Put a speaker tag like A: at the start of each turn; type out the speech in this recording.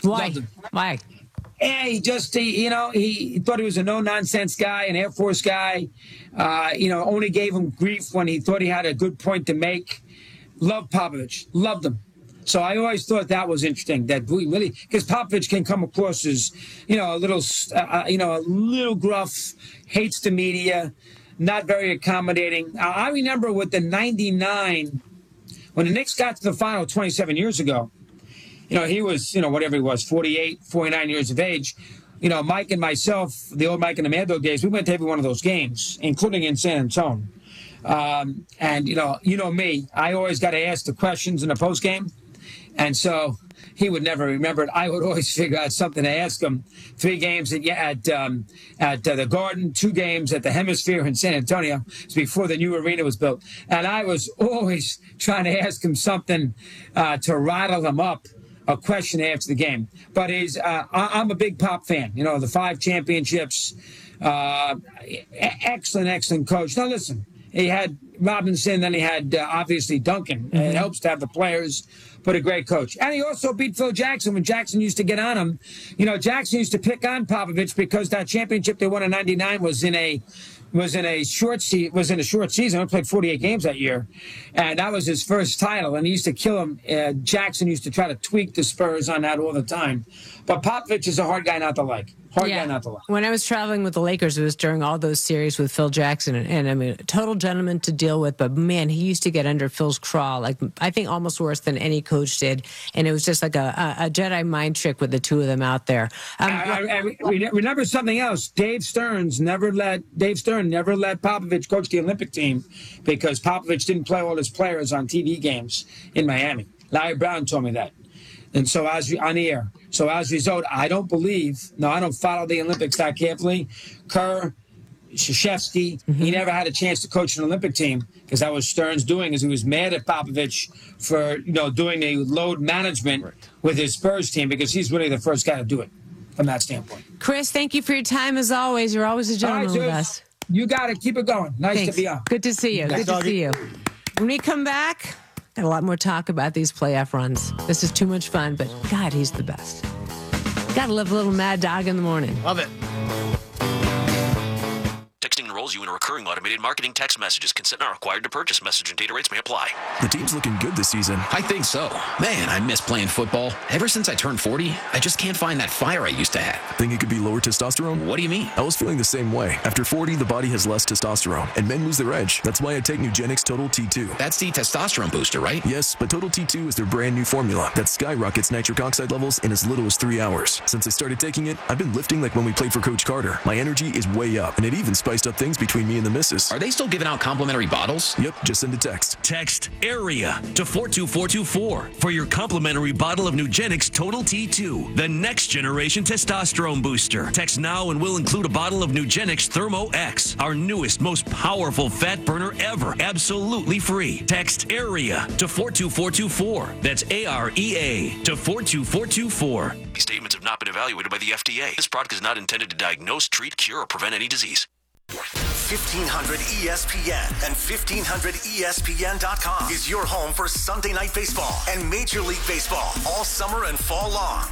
A: Why?
B: Loved him.
A: Why?
B: And he thought he was a no-nonsense guy, an Air Force guy. Only gave him grief when he thought he had a good point to make. Loved Popovich. Loved him. So I always thought that was interesting, that we really, because Popovich can come across as, a little gruff, hates the media, not very accommodating. I remember with the 99, when the Knicks got to the final 27 years ago, he was, whatever he was, 48, 49 years of age. Mike and myself, the old Mike and the Mad Dog days, we went to every one of those games, including in San Antonio. And me, I always got to ask the questions in the postgame. And so he would never remember it. I would always figure out something to ask him. 3 games at the Garden, 2 games at the Hemisphere in San Antonio. It's before the new arena was built. And I was always trying to ask him something to rattle him up, a question after the game. But I'm a big Pop fan. The 5 championships. Excellent coach. Now listen, he had Robinson, then he had obviously Duncan. It helps to have the players, but a great coach. And he also beat Phil Jackson when Jackson used to get on him. Jackson used to pick on Popovich because that championship they won in '99 was in a short season. He played 48 games that year, and that was his first title. And he used to kill him. Jackson used to try to tweak the Spurs on that all the time. But Popovich is a hard guy not to like. Guy not to like.
A: When I was traveling with the Lakers, it was during all those series with Phil Jackson, and I mean, a total gentleman to deal with. But man, he used to get under Phil's craw, like I think almost worse than any coach did. And it was just like a Jedi mind trick with the two of them out there.
B: Remember something else? Dave Stern never let Popovich coach the Olympic team because Popovich didn't play all his players on TV games in Miami. Larry Brown told me that. And so as a result, I don't follow the Olympics that carefully. Kerr, Krzyzewski, he never had a chance to coach an Olympic team because that was Stern's doing, is he was mad at Popovich for, doing the load management with his Spurs team because he's really the first guy to do it from that standpoint.
A: Chris, thank you for your time as always. You're always a gentleman with us.
B: You got it. Keep it going. Nice
A: Thanks.
B: to be on.
A: Good to see you. Good to see you. When we come back, got a lot more talk about these playoff runs. This is too much fun, but God, he's the best. Gotta love a little Mad Dog in the morning.
C: Love it.
D: Texting enrolls you in a recurring automated marketing text messages. Consent not required to purchase. Message and data rates may apply.
E: The team's looking good this season.
F: I think so. Man, I miss playing football. Ever since I turned 40, I just can't find that fire I used to have.
E: Think it could be lower testosterone?
F: What do you mean?
E: I was feeling the same way. After 40, the body has less testosterone, and men lose their edge. That's why I take Nugenix Total T2.
F: That's the testosterone booster, right?
E: Yes, but Total T2 is their brand new formula that skyrockets nitric oxide levels in as little as 3 hours. Since I started taking it, I've been lifting like when we played for Coach Carter. My energy is way up, and it even spiced up things between me and the missus.
F: Are they still giving out complimentary bottles?
E: Yep, just send a text.
D: Text AREA to 42424 for your complimentary bottle of Nugenix Total T2, the next generation testosterone booster. Text now and we'll include a bottle of Nugenix Thermo X, our newest, most powerful fat burner ever, absolutely free. Text AREA to 42424. That's AREA to 42424. These statements have not been evaluated by the FDA. This product is not intended to diagnose, treat, cure, or prevent any disease.
G: 1500 ESPN and 1500ESPN.com is your home for Sunday Night Baseball and Major League Baseball all summer and fall long.